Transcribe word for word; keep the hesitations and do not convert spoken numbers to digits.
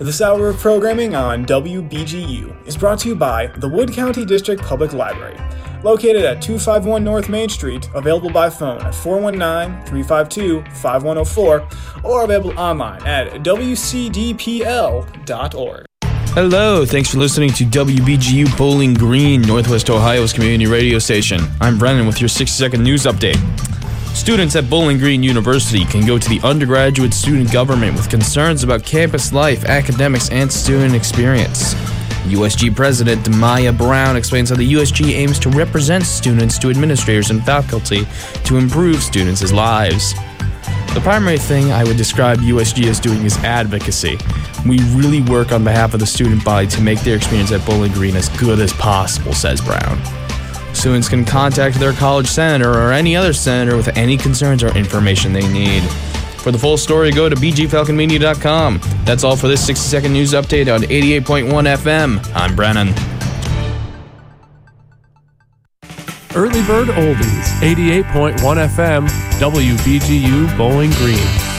This hour of programming on W B G U is brought to you by the Wood County District Public Library, located at two fifty-one North Main Street, available by phone at four one nine, three five two, five one zero four, or available online at w c d p l dot org. Hello, thanks for listening to W B G U Bowling Green, Northwest Ohio's community radio station. I'm Brennan with your sixty second news update. Students at Bowling Green University can go to the undergraduate student government with concerns about campus life, academics, and student experience. U S G President Maya Brown explains how the U S G aims to represent students to administrators and faculty to improve students' lives. The primary thing I would describe U S G as doing is advocacy. We really work on behalf of the student body to make their experience at Bowling Green as good as possible, says Brown. Students can contact their college senator or any other senator with any concerns or information they need. For the full story, go to b g falcon media dot com. That's all for this sixty second news update on eighty-eight point one F M. I'm Brennan. Early Bird Oldies, eighty-eight point one F M, W B G U Bowling Green.